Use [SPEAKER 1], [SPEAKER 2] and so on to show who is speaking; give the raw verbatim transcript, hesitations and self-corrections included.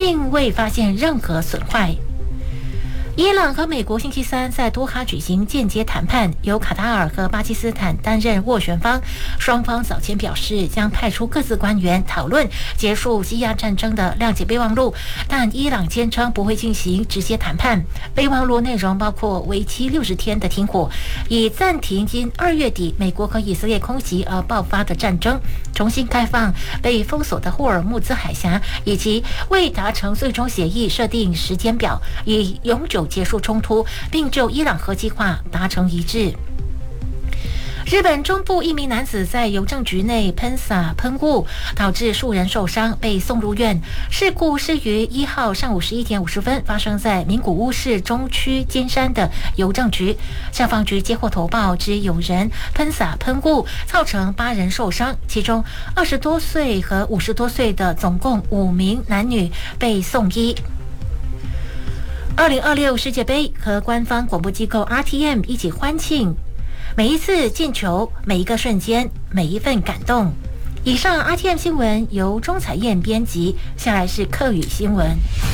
[SPEAKER 1] 并未发现任何损坏。伊朗和美国星期三在多哈举行间接谈判，由卡塔尔和巴基斯坦担任斡旋方。双方早前表示将派出各自官员讨论结束西亚战争的谅解备忘录，但伊朗坚称不会进行直接谈判。备忘录内容包括为期六十天的停火，以暂停因二月底美国和以色列空袭而爆发的战争，重新开放被封锁的霍尔木兹海峡，以及未达成最终协议设定时间表，以永久结束冲突，并就伊朗核计划达成一致。日本中部一名男子在邮政局内喷洒喷雾，导致数人受伤，被送入院。事故是于一号上午十一点五十分发生在名古屋市中区尖山的邮政局。消防局接获投报，指有人喷洒喷雾，造成八人受伤，其中二十多岁和五十多岁的总共五名男女被送医。二零二六世界杯和官方广播机构 R T M 一起欢庆每一次进球，每一个瞬间，每一份感动。以上 R T M 新闻由钟彩燕编辑，下来是客语新闻。